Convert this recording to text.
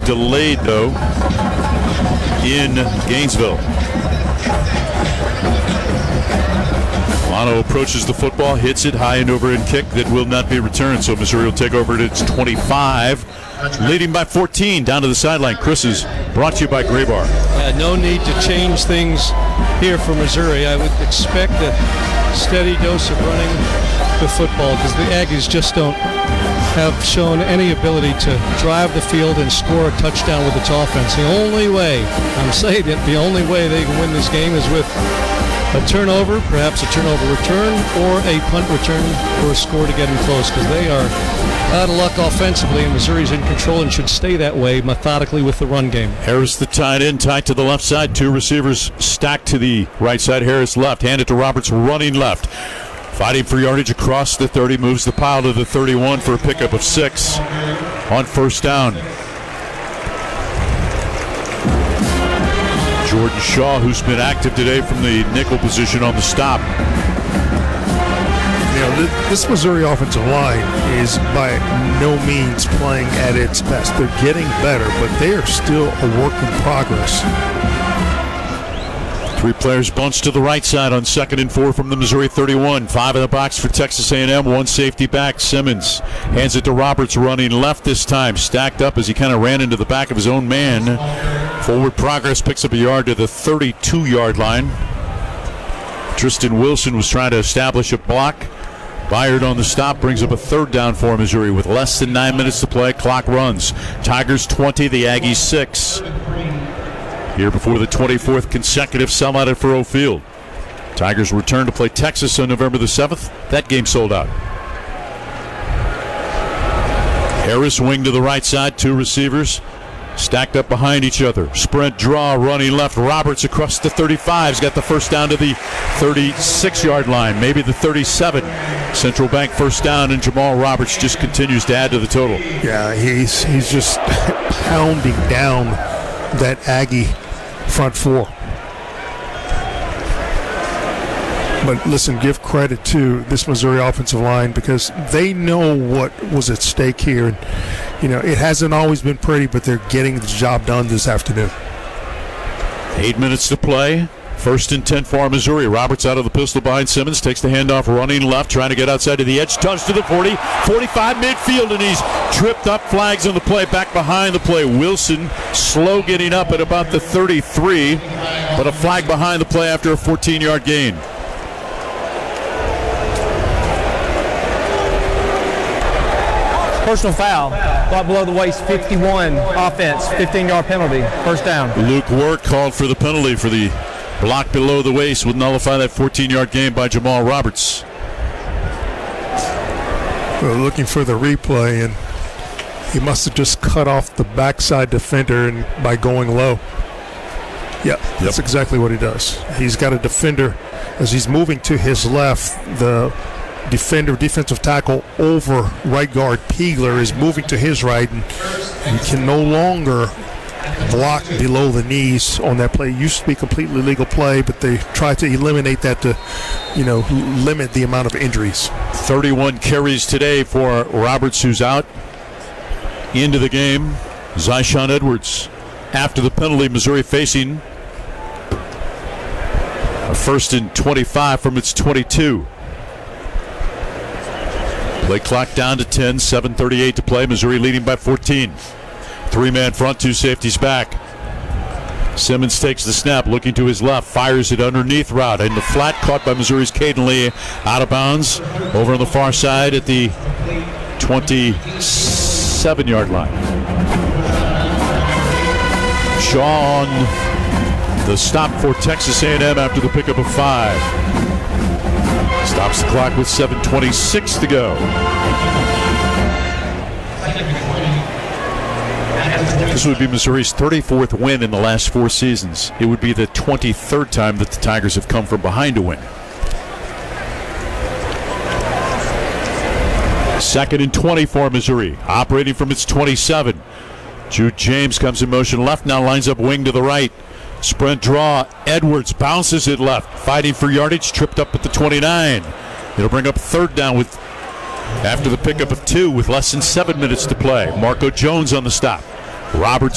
delayed, though, in Gainesville. Milano approaches the football, hits it, high and over and kick that will not be returned. So Missouri will take over at its 25, leading by 14 down to the sideline. Chris is brought to you by Graybar. No need to change things here for Missouri. I would expect a steady dose of running the football because the Aggies just don't have shown any ability to drive the field and score a touchdown with its offense. The only way, I'm saying it, the only way they can win this game is with a turnover, perhaps a turnover return, or a punt return or a score to get them close, because they are out of luck offensively, and Missouri's in control and should stay that way methodically with the run game. Harris, the tight end, tight to the left side. Two receivers stacked to the right side. Harris left, hand it to Roberts, running left. Fighting for yardage across the 30, moves the pile to the 31 for a pickup of 6 on first down. Jordan Shaw, who's been active today from the nickel position on the stop. This Missouri offensive line is by no means playing at its best. They're getting better, but they are still a work in progress. 3 players bunched to the right side on 2nd and 4 from the Missouri 31. 5 in the box for Texas A&M. 1 safety back. Simmons hands it to Roberts, running left this time. Stacked up as he kind of ran into the back of his own man. Forward progress, picks up a yard to the 32-yard line. Tristan Wilson was trying to establish a block. Byard on the stop brings up a 3rd down for Missouri with less than 9 minutes to play. Clock runs. Tigers 20, the Aggies 6. Here before the 24th consecutive sellout at Faurot Field. Tigers return to play Texas on November the 7th. That game sold out. Harris wing to the right side. 2 receivers stacked up behind each other. Sprint draw, running left. Roberts across the 35. He's got the first down to the 36-yard line, maybe the 37. Central Bank first down, and Jamal Roberts just continues to add to the total. Yeah, he's just pounding down that Aggie front 4. But listen, give credit to this Missouri offensive line because they know what was at stake here. And, it hasn't always been pretty, but they're getting the job done this afternoon. 8 minutes to play. 1st and 10 for Missouri. Roberts out of the pistol behind Simmons. Takes the handoff, running left, trying to get outside to the edge. Touch to the 40, 45 midfield, and he's tripped up. Flags on the play, back behind the play. Wilson slow getting up at about the 33, but a flag behind the play after a 14-yard gain. Personal foul, block below the waist, 51, offense, 15-yard penalty, first down. Luke Work called for the penalty for the block below the waist, would nullify that 14-yard gain by Jamal Roberts. We're looking for the replay, and he must have just cut off the backside defender and by going low. Yeah, that's exactly what he does. He's got a defender as he's moving to his left. The defensive tackle over right guard Peagler is moving to his right, and he can no longer block below the knees on that play. It used to be completely legal play, but they tried to eliminate that to, limit the amount of injuries. 31 carries today for Roberts, who's out. Into the game, Zyshawn Edwards. After the penalty, Missouri facing a 1st and 25 from its 22. Play clock down to 10, 7:38 to play. Missouri leading by 14. 3-man front, 2 safeties back. Simmons takes the snap, looking to his left, fires it underneath route, and the flat caught by Missouri's Caden Lee, out of bounds, over on the far side at the 27-yard line. Shaw on the stop for Texas A&M after the pickup of 5. Stops the clock with 7:26 to go. This would be Missouri's 34th win in the last 4 seasons. It would be the 23rd time that the Tigers have come from behind to win. 2nd and 20 for Missouri, operating from its 27. Jude James comes in motion left, now lines up wing to the right. Sprint draw, Edwards bounces it left, fighting for yardage, tripped up at the 29. It'll bring up 3rd down after the pickup of 2 with less than 7 minutes to play. Marco Jones on the stop. Roberts